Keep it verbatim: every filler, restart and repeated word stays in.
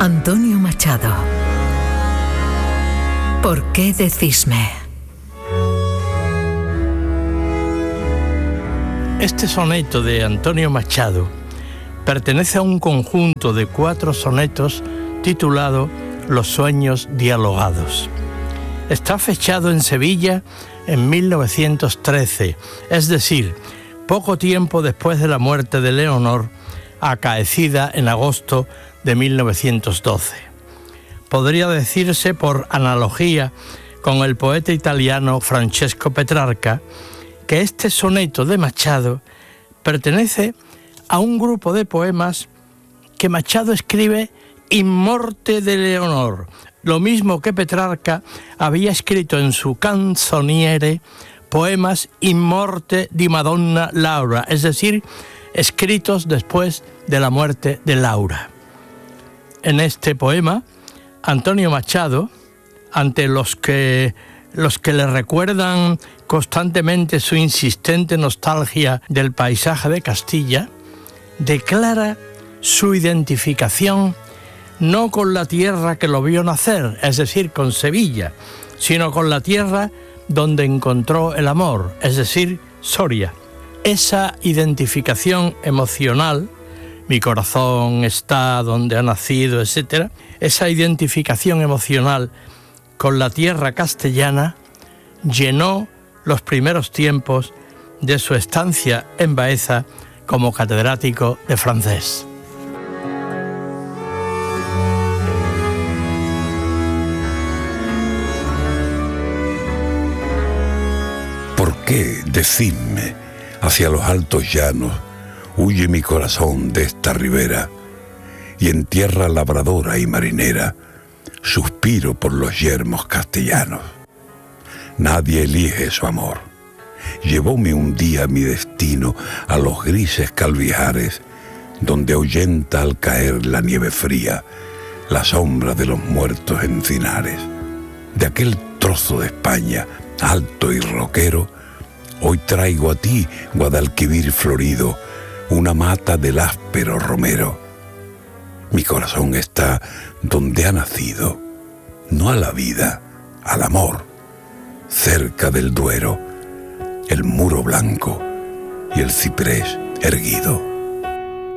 Antonio Machado. ¿Por qué decísme? Este soneto de Antonio Machado pertenece a un conjunto de cuatro sonetos titulado Los sueños dialogados. Está fechado en Sevilla en mil novecientos trece, es decir, poco tiempo después de la muerte de Leonor, acaecida en agosto de mil novecientos doce. Podría decirse, por analogía con el poeta italiano Francesco Petrarca, que este soneto de Machado pertenece a un grupo de poemas que Machado escribe in morte de Leonor, lo mismo que Petrarca había escrito en su Canzoniere poemas in morte di Madonna Laura, es decir, escritos después de la muerte de Laura. En este poema, Antonio Machado, ante los que, los que le recuerdan constantemente su insistente nostalgia del paisaje de Castilla, declara su identificación no con la tierra que lo vio nacer, es decir, con Sevilla, sino con la tierra donde encontró el amor, es decir, Soria. Esa identificación emocional, mi corazón está donde ha nacido, etcétera, esa identificación emocional con la tierra castellana llenó los primeros tiempos de su estancia en Baeza como catedrático de francés. ¿Por qué, decidme, hacia los altos llanos huye mi corazón de esta ribera, y en tierra labradora y marinera suspiro por los yermos castellanos? Nadie elige su amor. Llevóme un día mi destino a los grises calvijares, donde ahuyenta al caer la nieve fría la sombra de los muertos encinares. De aquel trozo de España alto y roquero, hoy traigo a ti, Guadalquivir florido, una mata del áspero romero. Mi corazón está donde ha nacido, no a la vida, al amor, cerca del Duero, el muro blanco y el ciprés erguido.